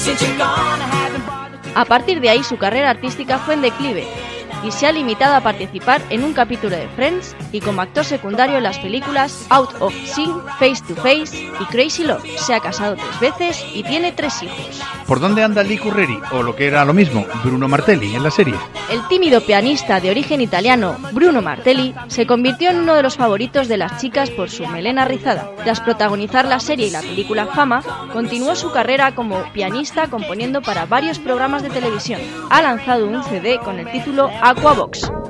A partir de ahí su carrera artística fue en declive y se ha limitado a participar en un capítulo de Friends y como actor secundario en las películas Out of Sync, Face to Face y Crazy Love. Se ha casado 3 veces y tiene 3 hijos. ¿Por dónde anda Lee Curreri, o lo que era lo mismo, Bruno Martelli en la serie? El tímido pianista de origen italiano Bruno Martelli se convirtió en uno de los favoritos de las chicas por su melena rizada. Tras protagonizar la serie y la película Fama, continuó su carrera como pianista componiendo para varios programas de televisión. Ha lanzado un CD con el título Aquavox.